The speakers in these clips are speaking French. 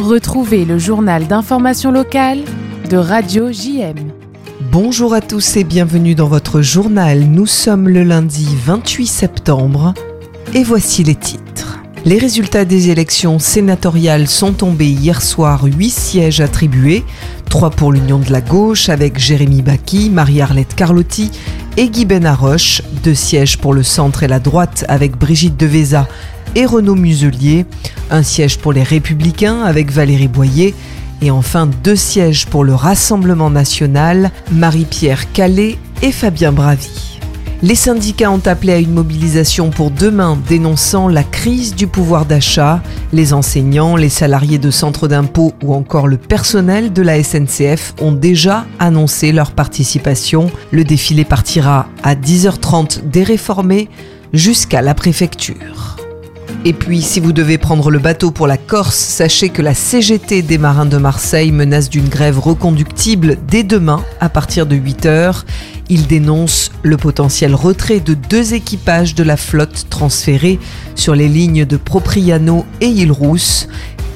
Retrouvez le journal d'information locale de Radio JM. Bonjour à tous et bienvenue dans votre journal. Nous sommes le lundi 28 septembre et voici les titres. Les résultats des élections sénatoriales sont tombés hier soir, 8 sièges attribués, 3 pour l'Union de la Gauche avec Jérémy Bacchi, Marie-Arlette Carlotti et Guy Benaroche, 2 sièges pour le centre et la droite avec Brigitte Devésa et Renaud Muselier, 1 siège pour les Républicains avec Valérie Boyer et enfin 2 sièges pour le Rassemblement national, Marie-Pierre Calais et Fabien Bravy. Les syndicats ont appelé à une mobilisation pour demain dénonçant la crise du pouvoir d'achat. Les enseignants, les salariés de centres d'impôt ou encore le personnel de la SNCF ont déjà annoncé leur participation. Le défilé partira à 10h30 des Réformés jusqu'à la préfecture. Et puis, si vous devez prendre le bateau pour la Corse, sachez que la CGT des marins de Marseille menace d'une grève reconductible dès demain à partir de 8h. Ils dénoncent le potentiel retrait de 2 équipages de la flotte transférés sur les lignes de Propriano et Île-Rousse.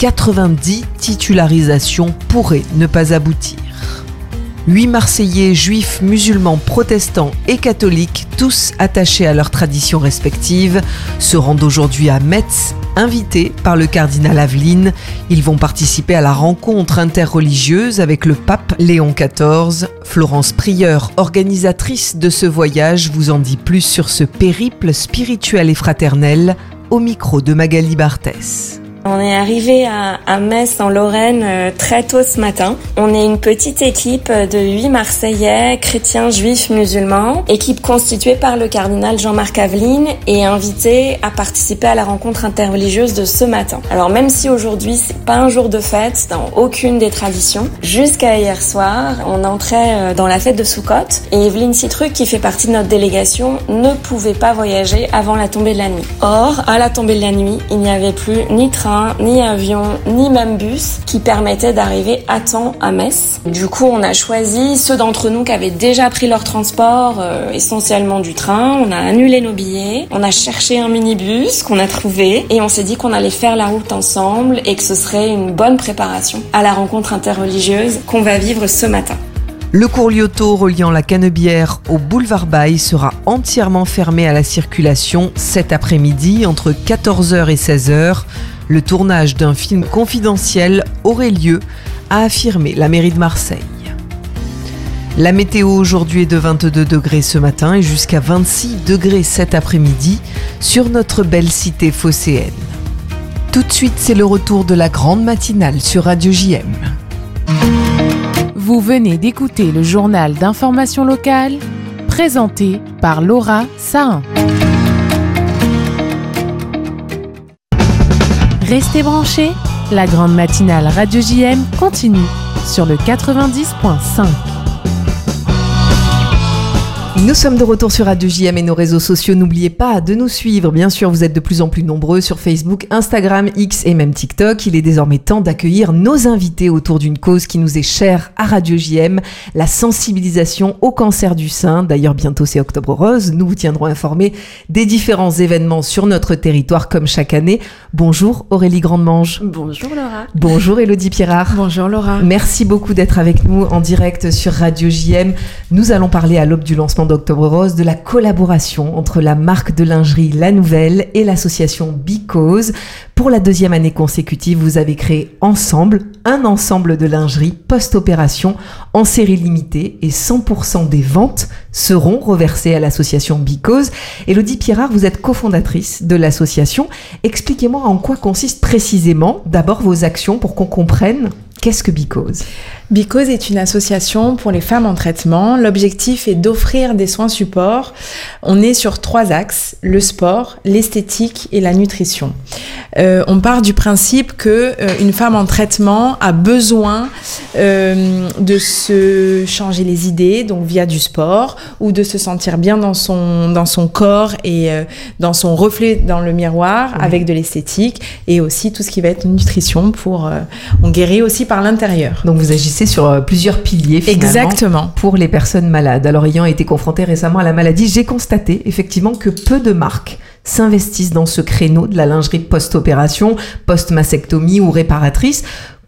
90 titularisations pourraient ne pas aboutir. 8 Marseillais, juifs, musulmans, protestants et catholiques, tous attachés à leurs traditions respectives, se rendent aujourd'hui à Metz, invités par le cardinal Aveline. Ils vont participer à la rencontre interreligieuse avec le pape Léon XIV. Florence Prieur, organisatrice de ce voyage, vous en dit plus sur ce périple spirituel et fraternel au micro de Magali Barthès. On est arrivé à Metz en Lorraine très tôt ce matin. On est une petite équipe de 8 Marseillais, chrétiens, juifs, musulmans, équipe constituée par le cardinal Jean-Marc Aveline et invités à participer à la rencontre interreligieuse de ce matin. Alors même si aujourd'hui c'est pas un jour de fête dans aucune des traditions, jusqu'à hier soir, on entrait dans la fête de Soukhot et Evelyne Citruc, qui fait partie de notre délégation, ne pouvait pas voyager avant la tombée de la nuit. Or, à la tombée de la nuit, il n'y avait plus ni train, ni avion, ni même bus qui permettait d'arriver à temps à Metz. Du coup, on a choisi ceux d'entre nous qui avaient déjà pris leur transport, essentiellement du train. On a annulé nos billets, on a cherché un minibus qu'on a trouvé et on s'est dit qu'on allait faire la route ensemble et que ce serait une bonne préparation à la rencontre interreligieuse qu'on va vivre ce matin. Le cours Lyoto reliant la Canebière au boulevard Baille sera entièrement fermé à la circulation cet après-midi entre 14h et 16h. Le tournage d'un film confidentiel aurait lieu, a affirmé la mairie de Marseille. La météo aujourd'hui est de 22 degrés ce matin et jusqu'à 26 degrés cet après-midi sur notre belle cité phocéenne. Tout de suite, c'est le retour de la grande matinale sur Radio JM. Vous venez d'écouter le journal d'information locale présenté par Laura Sahin. Restez branchés, la grande matinale Radio JM continue sur le 90.5. Nous sommes de retour sur Radio JM et nos réseaux sociaux. N'oubliez pas de nous suivre. Bien sûr, vous êtes de plus en plus nombreux sur Facebook, Instagram, X et même TikTok. Il est désormais temps d'accueillir nos invités autour d'une cause qui nous est chère à Radio JM, la sensibilisation au cancer du sein. D'ailleurs, bientôt c'est Octobre Rose. Nous vous tiendrons informés des différents événements sur notre territoire comme chaque année. Bonjour Aurélie Grandemange. Bonjour Laura. Bonjour Élodie Pirard. Bonjour Laura. Merci beaucoup d'être avec nous en direct sur Radio JM. Nous allons parler à l'aube du lancement d'Octobre Rose de la collaboration entre la marque de lingerie La Nouvelle et l'association Because. Pour la 2e année consécutive, vous avez créé ensemble un ensemble de lingerie post-opération en série limitée et 100% des ventes seront reversées à l'association Because. Élodie Pirard, vous êtes cofondatrice de l'association. Expliquez-moi en quoi consistent précisément d'abord vos actions pour qu'on comprenne qu'est-ce que Because. Because est une association pour les femmes en traitement. L'objectif est d'offrir des soins supports. On est sur 3 axes, le sport, l'esthétique et la nutrition. On part du principe que une femme en traitement a besoin de se changer les idées, donc via du sport, ou de se sentir bien dans son corps et dans son reflet dans le miroir, avec de l'esthétique, et aussi tout ce qui va être nutrition pour on guérit aussi par l'intérieur. Donc vous agissez sur plusieurs piliers finalement. Exactement. Pour les personnes malades. Alors ayant été confrontée récemment à la maladie, j'ai constaté effectivement que peu de marques s'investissent dans ce créneau de la lingerie post-opération, post-mastectomie ou réparatrice.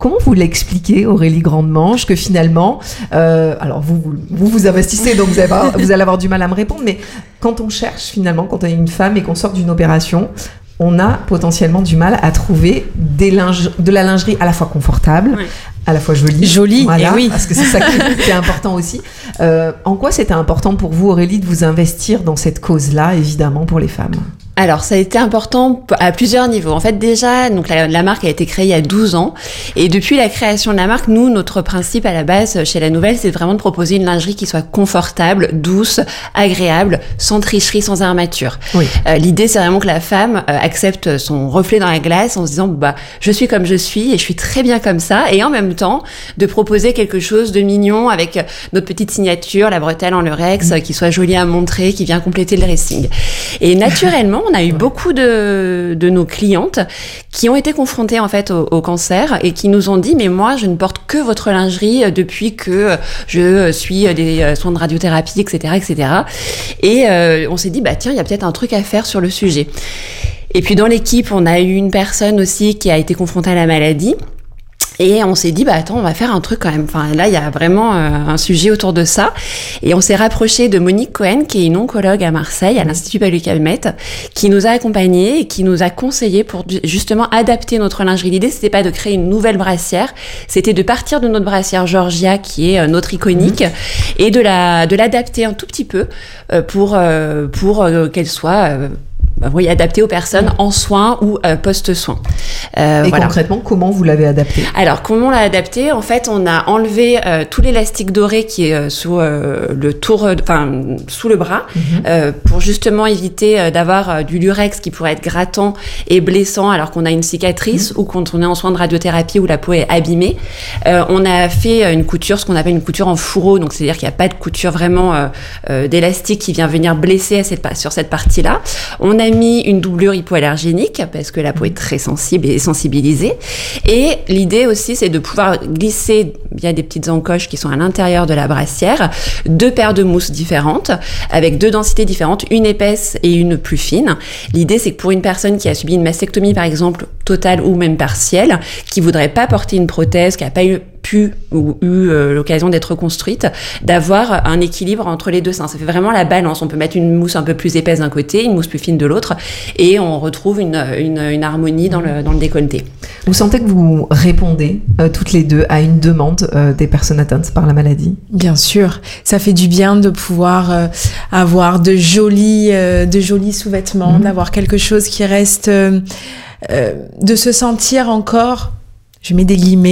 Comment vous l'expliquez, Aurélie Grande-Manche, que finalement, alors vous investissez, donc vous allez avoir du mal à me répondre, mais quand on cherche finalement, quand on est une femme et qu'on sort d'une opération, on a potentiellement du mal à trouver de la lingerie à la fois confortable, à la fois jolie, voilà, oui. Parce que c'est ça qui est important aussi. En quoi c'était important pour vous, Aurélie, de vous investir dans cette cause-là, évidemment, pour les femmes ? Alors, ça a été important à plusieurs niveaux. En fait, déjà, donc la marque a été créée il y a 12 ans. Et depuis la création de la marque, nous, notre principe à la base chez La Nouvelle, c'est vraiment de proposer une lingerie qui soit confortable, douce, agréable, sans tricherie, sans armature. Oui. L'idée, c'est vraiment que la femme accepte son reflet dans la glace en se disant, je suis comme je suis et je suis très bien comme ça. Et en même temps, de proposer quelque chose de mignon avec notre petite signature, la bretelle en lurex, qui soit jolie à montrer, qui vient compléter le dressing. Et naturellement, on a eu beaucoup de nos clientes qui ont été confrontées en fait au cancer et qui nous ont dit mais moi je ne porte que votre lingerie depuis que je suis des soins de radiothérapie, etc. Et on s'est dit tiens, il y a peut-être un truc à faire sur le sujet. Et puis dans l'équipe, on a eu une personne aussi qui a été confrontée à la maladie. Et on s'est dit, attends, on va faire un truc quand même. Enfin, là, il y a vraiment un sujet autour de ça. Et on s'est rapproché de Monique Cohen, qui est une oncologue à Marseille, à l'Institut Paluel-Calmette, qui nous a accompagnés et qui nous a conseillé pour justement adapter notre lingerie. L'idée, c'était pas de créer une nouvelle brassière, c'était de partir de notre brassière Georgia, qui est notre iconique, et de l'adapter un tout petit peu pour qu'elle soit adapté aux personnes en soins ou post-soins. Et concrètement, comment vous l'avez adapté ? Alors, comment on l'a adapté ? En fait, on a enlevé tout l'élastique doré qui est sous le bras, pour justement éviter d'avoir du lurex qui pourrait être grattant et blessant alors qu'on a une cicatrice ou quand on est en soins de radiothérapie où la peau est abîmée. On a fait une couture, ce qu'on appelle une couture en fourreau, donc c'est-à-dire qu'il n'y a pas de couture vraiment d'élastique qui vient venir blesser sur cette partie-là. On a mis une doublure hypoallergénique parce que la peau est très sensible et sensibilisée. Et l'idée aussi, c'est de pouvoir glisser via des petites encoches qui sont à l'intérieur de la brassière 2 paires de mousses différentes avec 2 densités différentes, une épaisse et une plus fine. L'idée, c'est que pour une personne qui a subi une mastectomie, par exemple, totale ou même partielle, qui voudrait pas porter une prothèse, qui n'a pas eu l'occasion d'être reconstruite, d'avoir un équilibre entre les deux seins. Ça fait vraiment la balance. On peut mettre une mousse un peu plus épaisse d'un côté, une mousse plus fine de l'autre, et on retrouve une harmonie dans le décolleté. Vous sentez que vous répondez toutes les deux à une demande des personnes atteintes par la maladie ? Bien sûr, ça fait du bien de pouvoir avoir de jolis sous-vêtements, d'avoir quelque chose qui reste, de se sentir encore, je mets des guillemets,